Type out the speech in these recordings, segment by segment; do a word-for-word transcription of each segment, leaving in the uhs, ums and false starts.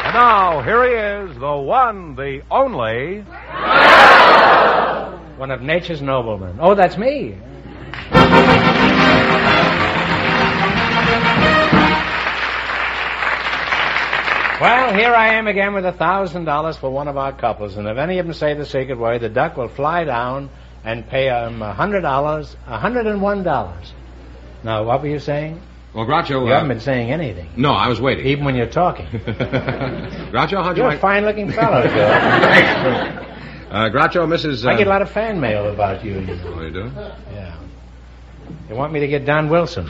And now, here he is, the one, the only... One of nature's noblemen. Oh, that's me. Well, here I am again with a thousand dollars for one of our couples, and if any of them say the secret word, the duck will fly down and pay them a hundred dollars, a hundred and one dollars. Now, what were you saying? Well, Groucho... You uh, haven't been saying anything. No, I was waiting. Even when you're talking. Groucho, how'd you You're like... a fine-looking fellow, Joe. uh, Groucho, Missus Uh... I get a lot of fan mail about you. you know. Oh, you do? Yeah. They want me to get Don Wilson.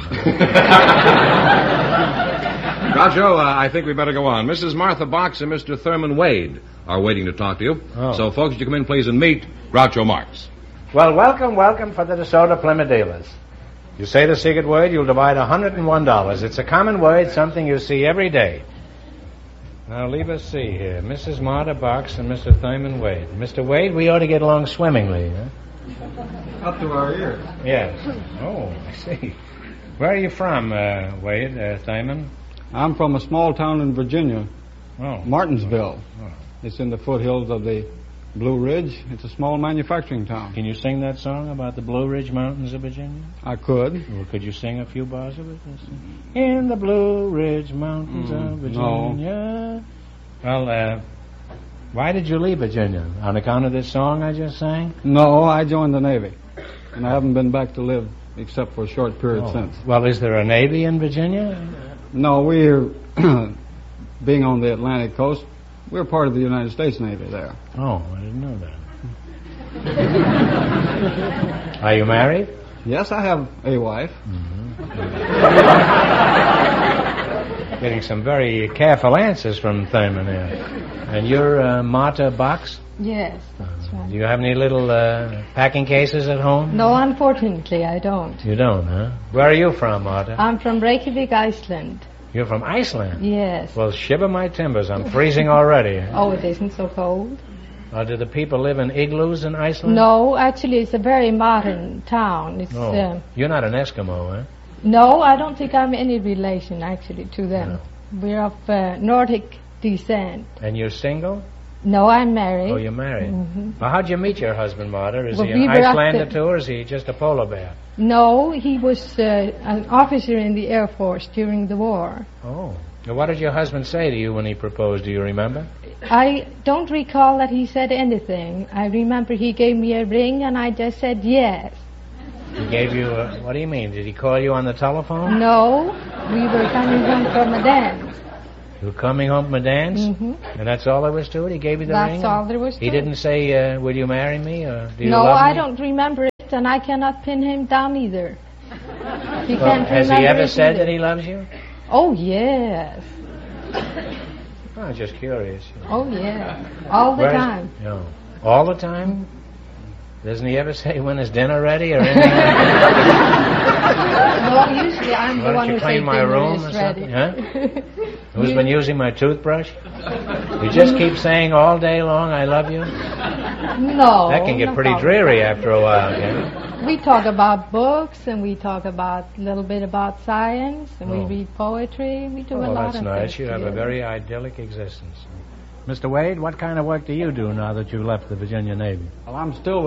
Groucho, uh, I think we better go on. Missus Martha Box and Mister Thurman Wade are waiting to talk to you. Oh. So, folks, would you come in, please, and meet Groucho Marx. Well, welcome, welcome for the DeSoto Plymouth dealers. You say the secret word, you'll divide one hundred and one dollars. It's a common word, something you see every day. Now, leave us see here. Missus Martha Box and Mister Thurman Wade. Mister Wade, we ought to get along swimmingly, huh? Up to our ears. Yes. Oh, I see. Where are you from, uh, Wade, uh, Thurman? I'm from a small town in Virginia, Oh. Martinsville. Oh. It's in the foothills of the Blue Ridge. It's a small manufacturing town. Can you sing that song about the Blue Ridge Mountains of Virginia? I could. Well, could you sing a few bars of it? In the Blue Ridge Mountains Mm, of Virginia. No. Well, uh, why did you leave Virginia? On account of this song I just sang? No, I joined the Navy, and I haven't been back to live except for a short period Oh. since. Well, is there a Navy in Virginia? No, we're, being on the Atlantic coast, we're part of the United States Navy there. Oh, I didn't know that. Are you married? Yes, I have a wife. Getting some very careful answers from Thurman here. And you're uh, Martha Box? Yes, that's Do right. you have any little uh, packing cases at home? No, unfortunately, I don't. You don't, huh? Where are you from, Martha? I'm from Reykjavik, Iceland. You're from Iceland? Yes. Well, shiver my timbers. I'm freezing already. Oh, it isn't so cold. Uh, do the people live in igloos in Iceland? No, actually, it's a very modern town. It's No. uh, You're not an Eskimo, huh? no, I don't think I'm any relation actually to them. We're of uh, Nordic descent. And you're single? No, I'm married. Oh, you're married. Mhm. Well, how'd you meet your husband, Martha? Is Well, he we an were at Icelander, the- too, or is he just a polar bear? No, he was uh, an officer in the Air Force during the war. Oh. Now, what did your husband say to you when he proposed? Do you remember? I don't recall that he said anything. I remember he gave me a ring and I just said yes. He gave you a... What do you mean? Did he call you on the telephone? No, we were coming home from a dance. You were coming home from a dance? Mhm. And that's all there was to it? He gave you the That's ring? all there was to He it. didn't say, uh, will you marry me, or do you No, love I me? don't remember it, and I cannot pin him down either. He Well, can't has he remember ever it said either. that he loves you? Oh, yes. Oh, I'm just curious. Oh, yeah. All the Where's- time. No. All the time? Doesn't he ever say when is dinner ready or anything? Why No, usually I'm the don't one you who clean says my dinner room is or ready. something? Huh? Who's been using my toothbrush? You just keep saying all day long, I love you? No. That can get no pretty problem. dreary after a while, can it? We talk about books, and we talk about a little bit about science, and Oh. we read poetry. We do Oh, a well, lot that's of nice. things You have a together. very idyllic existence. Mister Wade, what kind of work do you do now that you've left the Virginia Navy? Well, I'm still